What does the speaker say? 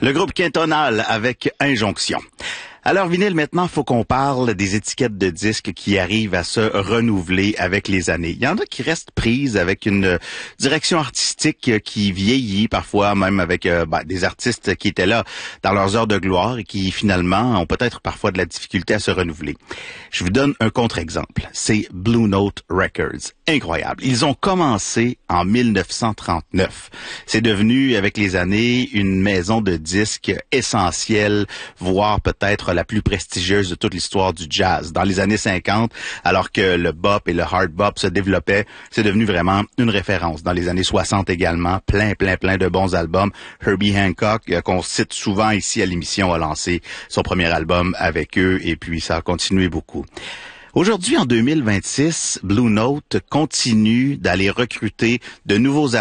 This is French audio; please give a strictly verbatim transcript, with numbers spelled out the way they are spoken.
Le groupe Quintonal avec Injonction. Alors, vinyle, maintenant, faut qu'on parle des étiquettes de disques qui arrivent à se renouveler avec les années. Il y en a qui restent prises avec une direction artistique qui vieillit, parfois même avec euh, ben, des artistes qui étaient là dans leurs heures de gloire et qui, finalement, ont peut-être parfois de la difficulté à se renouveler. Je vous donne un contre-exemple. C'est Blue Note Records. Incroyable. Ils ont commencé en mille neuf cent trente-neuf. C'est devenu, avec les années, une maison de disques essentielle, voire peut-être la plus prestigieuse de toute l'histoire du jazz. Dans les années cinquante, alors que le bop et le hard bop se développaient, c'est devenu vraiment une référence. Dans les années soixante également, plein, plein, plein de bons albums. Herbie Hancock, qu'on cite souvent ici à l'émission, a lancé son premier album avec eux et puis ça a continué beaucoup. Aujourd'hui, en deux mille vingt-six, Blue Note continue d'aller recruter de nouveaux